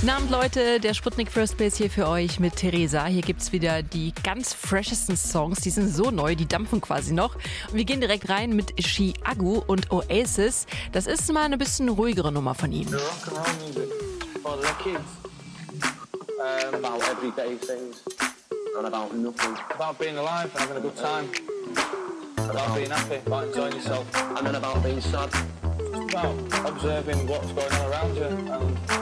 Guten Abend, Leute, der Sputnik First Place hier für euch mit Theresa. Hier gibt's wieder die ganz freshesten Songs, die sind so neu, die dampfen quasi noch. Und wir gehen direkt rein mit Chiago und Oasis. Das ist mal eine bisschen ruhigere Nummer von ihm. The rock and roll music for the kids. About everyday things and about nothing. About being alive and having a good time. About being happy, about enjoying yourself. And then about being sad. About observing what's going on around you and